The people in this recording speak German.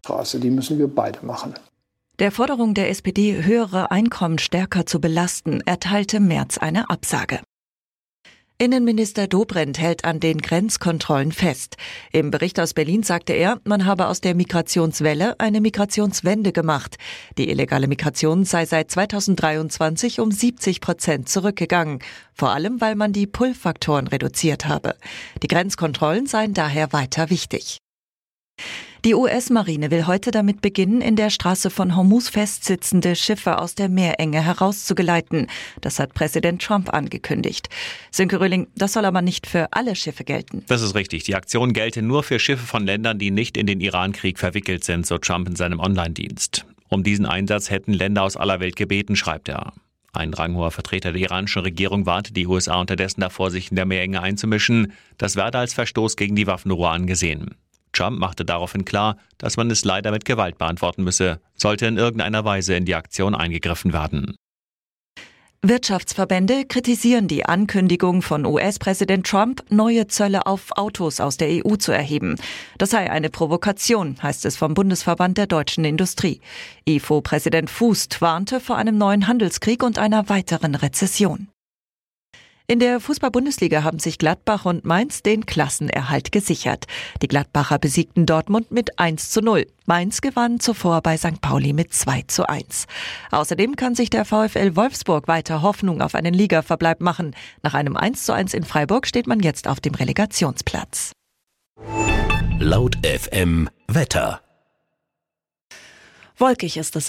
Straße, die müssen wir beide machen. Der Forderung der SPD, höhere Einkommen stärker zu belasten, erteilte Merz eine Absage. Innenminister Dobrindt hält an den Grenzkontrollen fest. Im Bericht aus Berlin sagte er, man habe aus der Migrationswelle eine Migrationswende gemacht. Die illegale Migration sei seit 2023 um 70% zurückgegangen. Vor allem, weil man die Pull-Faktoren reduziert habe. Die Grenzkontrollen seien daher weiter wichtig. Die US-Marine will heute damit beginnen, in der Straße von Hormuz festsitzende Schiffe aus der Meerenge herauszugeleiten. Das hat Präsident Trump angekündigt. Sönke Röhling, das soll aber nicht für alle Schiffe gelten. Das ist richtig. Die Aktion gelte nur für Schiffe von Ländern, die nicht in den Iran-Krieg verwickelt sind, so Trump in seinem Online-Dienst. Um diesen Einsatz hätten Länder aus aller Welt gebeten, schreibt er. Ein ranghoher Vertreter der iranischen Regierung warnte die USA unterdessen davor, sich in der Meerenge einzumischen. Das werde als Verstoß gegen die Waffenruhe angesehen. Trump machte daraufhin klar, dass man es leider mit Gewalt beantworten müsse, sollte in irgendeiner Weise in die Aktion eingegriffen werden. Wirtschaftsverbände kritisieren die Ankündigung von US-Präsident Trump, neue Zölle auf Autos aus der EU zu erheben. Das sei eine Provokation, heißt es vom Bundesverband der deutschen Industrie. IFO-Präsident Fußt warnte vor einem neuen Handelskrieg und einer weiteren Rezession. In der Fußball-Bundesliga haben sich Gladbach und Mainz den Klassenerhalt gesichert. Die Gladbacher besiegten Dortmund mit 1:0. Mainz gewann zuvor bei St. Pauli mit 2:1. Außerdem kann sich der VfL Wolfsburg weiter Hoffnung auf einen Ligaverbleib machen. Nach einem 1:1 in Freiburg steht man jetzt auf dem Relegationsplatz. Laut FM Wetter. Wolkig ist es